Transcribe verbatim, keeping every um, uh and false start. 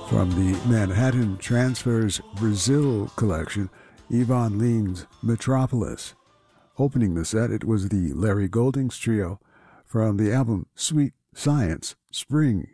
From the Manhattan Transfers Brazil collection, Yvonne Lean's Metropolis. Opening the set, it was the Larry Goldings Trio from the album Sweet Science, Spring